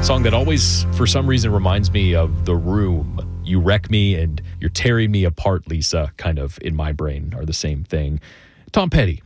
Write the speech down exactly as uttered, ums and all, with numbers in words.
Song that always, for some reason, reminds me of The Room. You wreck me and you're tearing me apart, Lisa, kind of in my brain are the same thing. Tom Petty.